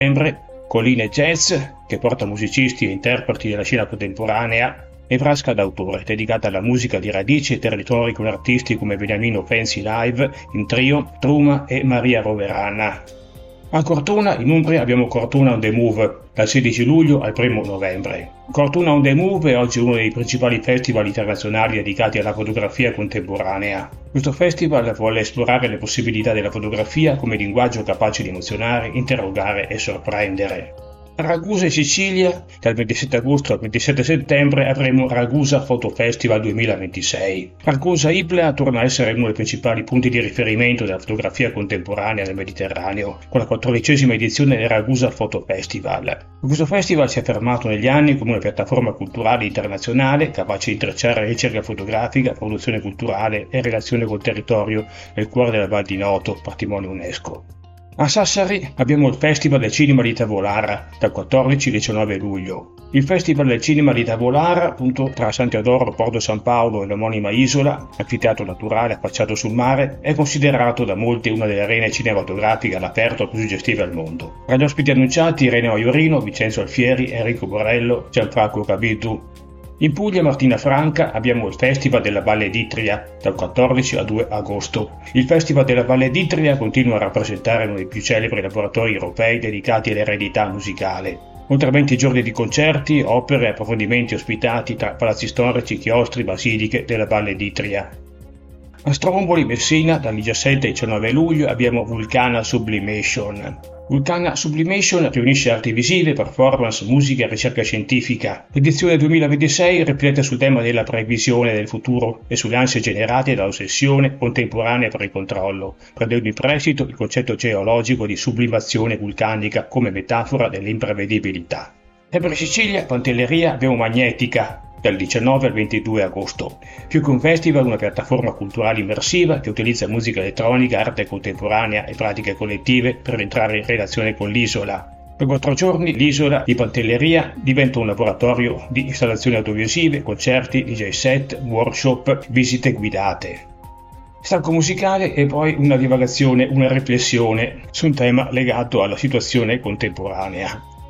novembre, Colline Jazz, che porta musicisti e interpreti della scena contemporanea, e Frasca d'autore, dedicata alla musica di radici e territori con artisti come Beniamino Pensi live, in trio, Truma e Maria Roverana. A Cortona, in Umbria, abbiamo Cortona on the Move, dal 16 luglio al 1 novembre. Cortona on the Move è oggi uno dei principali festival internazionali dedicati alla fotografia contemporanea. Questo festival vuole esplorare le possibilità della fotografia come linguaggio capace di emozionare, interrogare e sorprendere. A Ragusa in Sicilia, dal 27 agosto al 27 settembre, avremo Ragusa Photo Festival 2026. Ragusa Ibla torna a essere uno dei principali punti di riferimento della fotografia contemporanea nel Mediterraneo, con la 14ª edizione del Ragusa Photo Festival. Questo festival si è affermato negli anni come una piattaforma culturale internazionale capace di intrecciare ricerca fotografica, produzione culturale e relazione col territorio nel cuore della Val di Noto, patrimonio UNESCO. A Sassari abbiamo il Festival del Cinema di Tavolara dal 14 al 19 luglio. Il Festival del Cinema di Tavolara, appunto tra San Teodoro, Porto San Paolo e l'omonima isola, anfiteatro naturale affacciato sul mare, è considerato da molti una delle arene cinematografiche all'aperto più suggestive al mondo. Tra gli ospiti annunciati Irene Maiorino, Vincenzo Alfieri, Enrico Borello, Gianfranco Cabidu. In Puglia, Martina Franca, abbiamo il Festival della Valle d'Itria dal 14 al 2 agosto. Il Festival della Valle d'Itria continua a rappresentare uno dei più celebri laboratori europei dedicati all'eredità musicale. Oltre 20 giorni di concerti, opere e approfondimenti ospitati tra palazzi storici, chiostri, basiliche della Valle d'Itria. A Stromboli, Messina, dal 17 al 19 luglio abbiamo Vulcana Sublimation. Vulcana Sublimation riunisce arti visive, performance, musica e ricerca scientifica. L'edizione 2026 riflette sul tema della previsione del futuro e sulle ansie generate dall'ossessione contemporanea per il controllo, prendendo in prestito il concetto geologico di sublimazione vulcanica come metafora dell'imprevedibilità. Sempre in Sicilia, Pantelleria, abbiamo Magnetica, dal 19 al 22 agosto. Più che un festival, una piattaforma culturale immersiva che utilizza musica elettronica, arte contemporanea e pratiche collettive per entrare in relazione con l'isola. Per 4 giorni l'isola di Pantelleria diventa un laboratorio di installazioni audiovisive, concerti, DJ set, workshop, visite guidate. Stacco musicale e poi una divagazione, una riflessione su un tema legato alla situazione contemporanea.